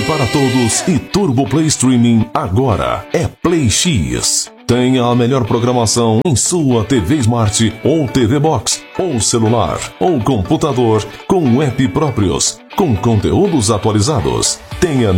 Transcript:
para todos e Turbo Play Streaming agora é Play X. Tenha a melhor programação em sua TV Smart ou TV Box, ou celular, ou computador com app próprios, com conteúdos atualizados. Tenha